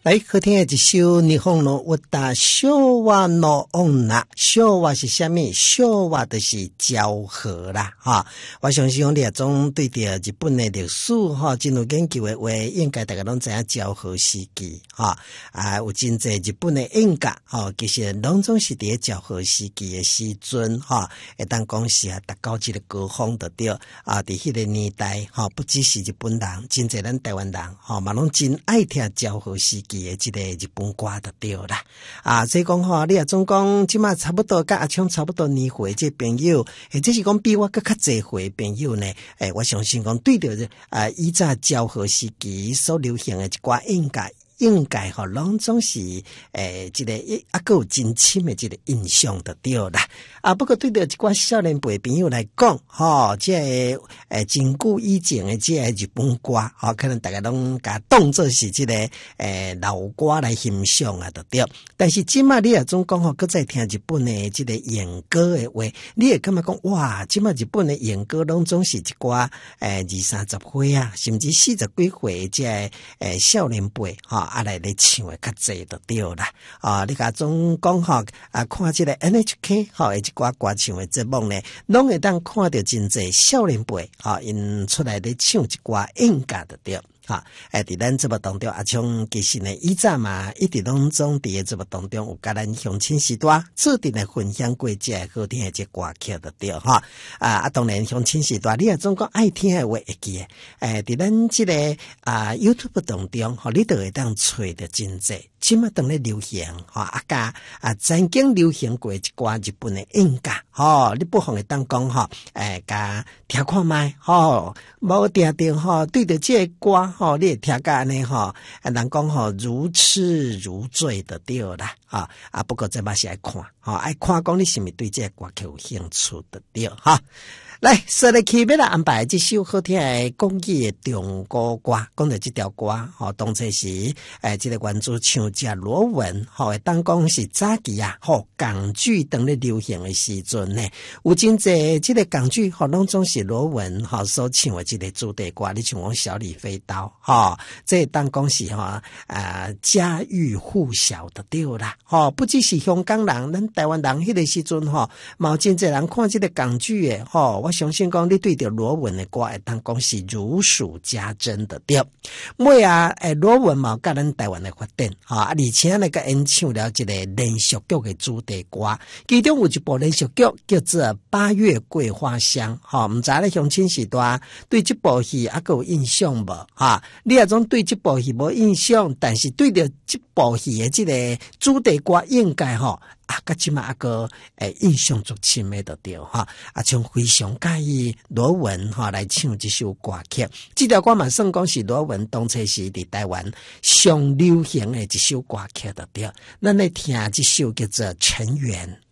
来，好听的一首日本の歌，昭和の女。昭和是啥物？昭和就是昭和啦，哈！我相信你总对着日本的历史哈，真有研究的话，应该大家拢知影昭和时期哈。有真侪日本的演歌哈，其实拢总是伫昭和时期的时阵哈，会当讲是达到这个高峰的对啊。伫迄个年代哈，不只是日本人，真侪咱台湾人哈，嘛拢真爱听昭和时期的这个日本歌就对啦。所以讲吼，你也总讲即马差不多甲阿昌差不多年岁这朋友，或者是讲比我较侪岁朋友呢，我相信讲对着以早昭和时期所流行的一寡应该吼，拢总是这个个有真深的这个印象就对啦。不过对着一寡少年辈朋友来讲，吼，这真久以前的这个日本歌，吼，可能大家拢甲当作是这个老歌来欣赏啊，就对。但是即马你也总讲吼，搁再听日本的这个演歌的话，你会感觉讲哇，即马日本的演歌拢总是一寡20-30岁啊，甚至40几岁这个少年辈吼。来唱的较济就对啦。你甲总讲吼，看这个 NHK 吼，一寡歌唱的节目呢，拢会当看到真济少年辈因出来咧唱一寡演歌就对。伫咱节目当中，阿昌其实呢，以前嘛，一直拢总伫节目当中有甲咱乡亲时代做阵来分享过这好听的这歌曲就对哈。当然乡亲时代，你也总讲爱听的话会记诶。伫咱这个YouTube 当中，你都会当找到真济。即马当咧流行曾经流行过一寡日本的演歌你不妨会当讲甲听看卖无定定对着这个歌你会听甲安尼人讲如痴如醉的对啦不过这嘛是爱看爱看讲你是咪对这个歌曲有兴趣的对来，说来起要来安排这首好听的国语的中国歌，讲到这条歌，当初是这个原主唱者罗文，当讲是早期港剧当咧流行的时阵呢，有真济这个港剧拢总是罗文所唱的这个主题歌，你像讲小李飞刀这当讲是家喻户晓的对啦，不只是香港人，咱台湾人迄个时阵嘛有真济人看这个港剧的我相信讲你对着罗文的歌会当讲是如数家珍的对。尾罗文嘛甲咱台湾的发展而且那个演唱了一个连续剧的主题歌，其中有一部连续剧叫做《八月桂花香》唔知咧乡亲时代对这部戏还有印象无你也总对这部戏无印象，但是对着这部戏的这个主题歌应该甲即马个印象足深的就对像非常介意罗文来唱这首歌曲，这条歌嘛算讲是罗文当初是伫台湾上流行的一首歌曲就对。咱来听这首叫做《尘缘》。